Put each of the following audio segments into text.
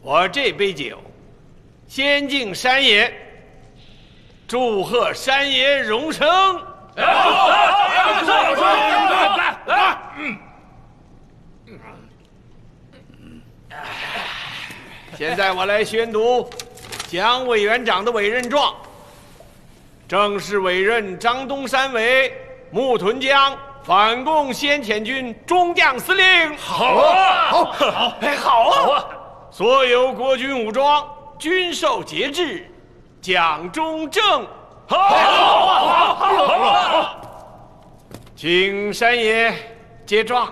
我这杯酒，先敬山爷，祝贺山爷荣升。现在我来宣读蒋委员长的委任状，正式委任张东山为木屯江反共先遣军中将司令。 好啊，好， 哎，好啊！所有国军武装均受节制，蒋中正。好，请山爷接状。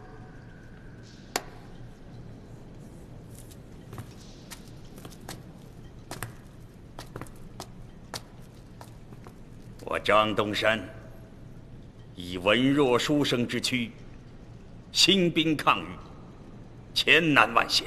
我张东山以文弱书生之躯，兴兵抗御，艰难万险。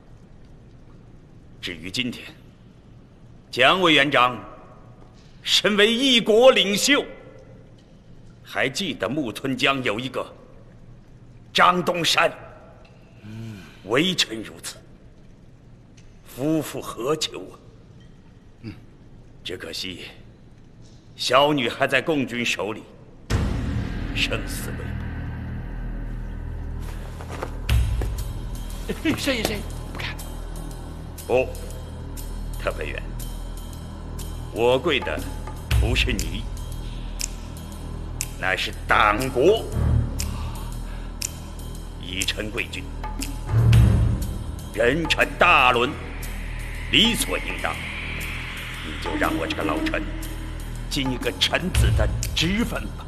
至于今天，蒋委员长身为一国领袖，还记得木屯江有一个张东山，微臣如此，夫复何求啊？只可惜小女还在共军手里，生死未卜。山爷，不敢。 不，特派员，我跪的不是你，乃是党国。以臣贵君，人臣大伦，理所应当。你就让我这个老臣尽一个臣子的职分吧。